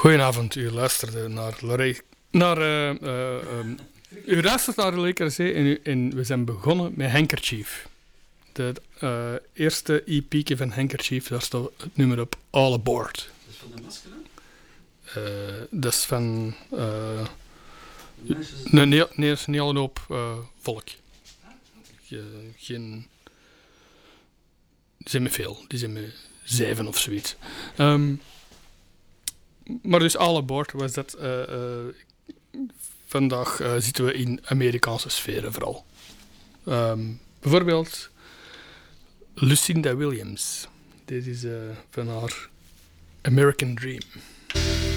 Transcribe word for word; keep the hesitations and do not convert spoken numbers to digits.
Goedenavond, u luisterde naar Loré... Naar, uh, uh, um, u luistert naar Le Carré en, u, en we zijn begonnen met Handkerchief. De uh, eerste E P'tje van Handkerchief, daar staat het nummer op All Aboard. Dat is van de masker, hè? Uh, dat is van... Uh, nee, nee, nee, dat is niet al een hoop uh, volk. Uh, geen... Die zijn met veel, die zijn met zeven of zoiets. Um, maar dus All Aboard was dat... Uh, uh, vandaag uh, zitten we in Amerikaanse sferen vooral. Um, bijvoorbeeld Lucinda Williams. Dit is uh, van haar American Dream.